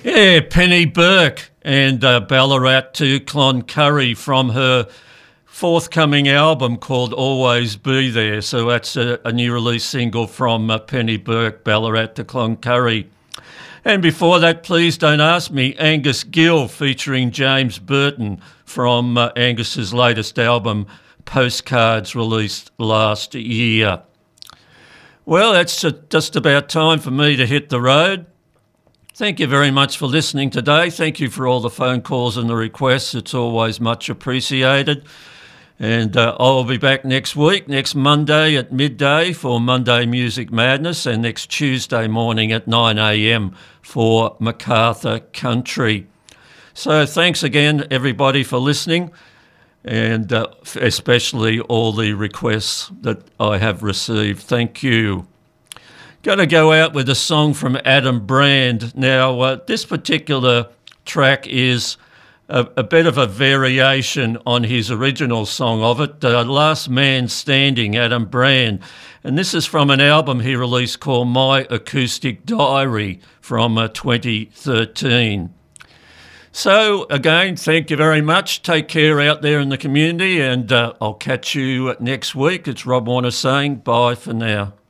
Yeah, Penny Burke and Ballarat to Cloncurry from her forthcoming album called Always Be There. So that's a new release single from Penny Burke, Ballarat to Cloncurry. And before that, Please Don't Ask Me, Angus Gill featuring James Burton from Angus's latest album, Postcards, released last year. Well, that's just about time for me to hit the road. Thank you very much for listening today. Thank you for all the phone calls and the requests. It's always much appreciated. And I'll be back next week, next Monday at midday for Monday Music Madness, and next Tuesday morning at 9 a.m. for MacArthur Country. So thanks again, everybody, for listening, and especially all the requests that I have received. Thank you. Going to go out with a song from Adam Brand. Now, this particular track is a bit of a variation on his original song of it, Last Man Standing, Adam Brand. And this is from an album he released called My Acoustic Diary from 2013. So, again, thank you very much. Take care out there in the community, and I'll catch you next week. It's Rob Warner saying bye for now.